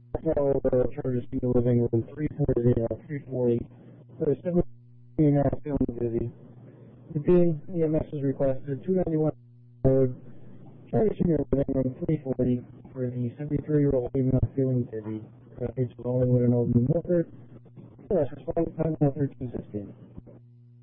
Now, Charter Studio Living Room 340, for 7 now feeling dizzy. The Bean EMS is requested 291 Road, Charter Studio Living Room 340, for the 73-year-old female feeling dizzy. Patients only with an old New Milford. Yes, response time now 13:16.